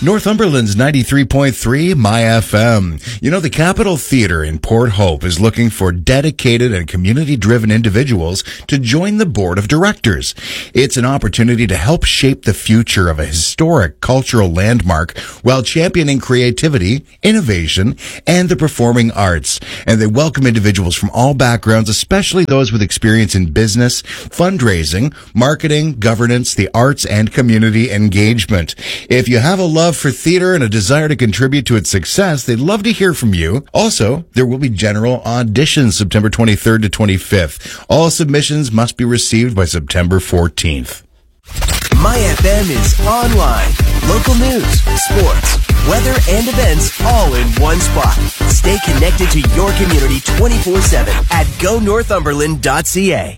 Northumberland's 93.3 My FM. You know, the Capitol Theatre in Port Hope is looking for dedicated and community-driven individuals to join the board of directors. It's an opportunity to help shape the future of a historic cultural landmark while championing creativity, innovation, and the performing arts. And they welcome individuals from all backgrounds, especially those with experience in business, fundraising, marketing, governance, the arts, and community engagement. If you have a love for theater and a desire to contribute to its success, they'd love to hear from you. Also, there will be general auditions September 23rd to 25th. All submissions must be received by September 14th. My FM is online. Local news, sports, weather, and events all in one spot. Stay connected to your community 24/7 at GoNorthumberland.ca.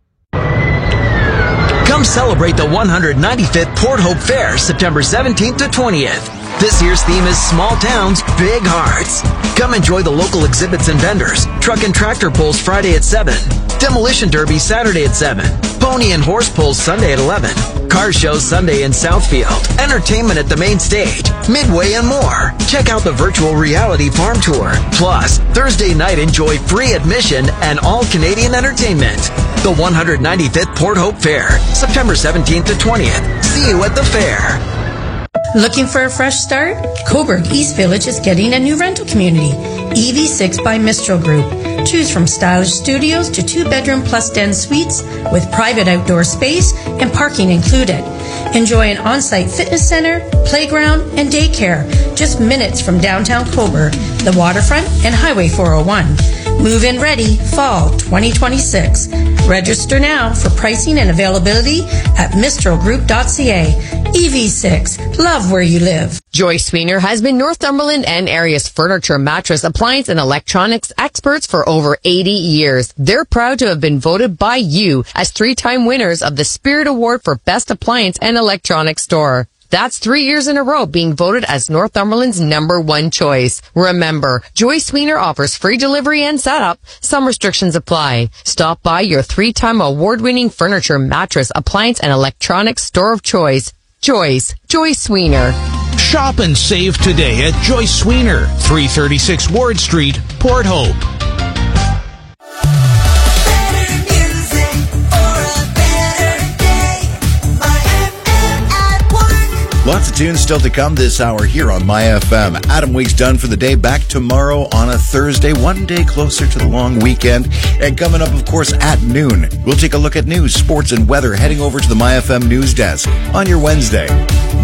Come celebrate the 195th Port Hope Fair, September 17th to 20th. This year's theme is Small Towns, Big Hearts. Come enjoy the local exhibits and vendors. Truck and tractor pulls Friday at 7. Demolition Derby Saturday at 7. Pony and horse pulls Sunday at 11. Car shows Sunday in Southfield. Entertainment at the main stage. Midway and more. Check out the virtual reality farm tour. Plus, Thursday night enjoy free admission and all Canadian entertainment. The 195th Port Hope Fair, September 17th to 20th. See you at the fair. Looking for a fresh start? Cobourg East Village is getting a new rental community, EV6 by Mistral Group. Choose from stylish studios to 2-bedroom plus den suites with private outdoor space and parking included. Enjoy an on-site fitness center, playground, and daycare just minutes from downtown Cobourg, the waterfront, and Highway 401. Move-in ready fall 2026. Register now for pricing and availability at mistralgroup.ca. EV6. Love where you live. Joyce Sweener has been Northumberland and area's furniture, mattress, appliance, and electronics experts for over 80 years. They're proud to have been voted by you as 3-time winners of the Spirit Award for Best Appliance and Electronics Store. That's 3 years in a row being voted as Northumberland's #1 choice. Remember, Joyce Sweener offers free delivery and setup. Some restrictions apply. Stop by your 3-time award-winning furniture, mattress, appliance, and electronics store of choice. Joyce Sweener. Shop and save today at Joyce Sweener, 336 Ward Street, Port Hope. Lots of tunes still to come this hour here on My FM. Adam Week's done for the day. Back tomorrow on a Thursday, one day closer to the long weekend. And coming up, of course, at noon, we'll take a look at news, sports, and weather heading over to the My FM news desk on your Wednesday.